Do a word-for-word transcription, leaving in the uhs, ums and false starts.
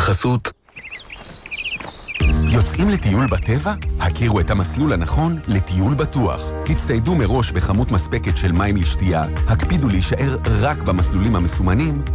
בחסות יוצאים לטיול בטבע? הכירו את המסלול הנכון לטיול בטוח. הצטיידו מראש בכמות מספקת של מים לשתייה, הקפידו להישאר רק במסלולים המסומנים